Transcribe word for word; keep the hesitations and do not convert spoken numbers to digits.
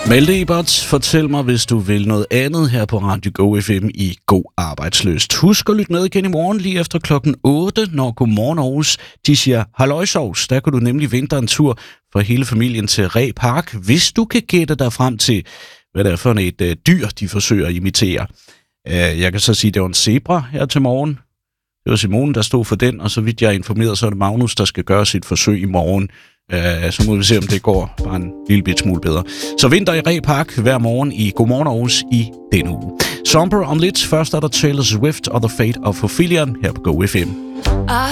Malte Eberts, fortæl mig, hvis du vil noget andet her på Radio Go F M i God Arbejdsløst. Husk at lytte med igen i morgen lige efter klokken otte, når Godmorgen Aarhus, de siger halløjsovs. Der kan du nemlig vinde dig en tur for hele familien til Reh Park, hvis du kan gætte dig frem til, hvad det er for et uh, dyr, de forsøger at imitere. Uh, jeg kan så sige, at det var en zebra her til morgen. Det var Simone, der stod for den, og så vidt jeg er informeret, så er det Magnus, der skal gøre sit forsøg i morgen. Uh, så må vi se, om det går bare en lille bit smule bedre. Så vinter i Reh Park hver morgen i Godmorgen Aarhus i denne uge. Somber om lidt. Først er der Taylor Swift og The Fate of Ophelia her på Go F M.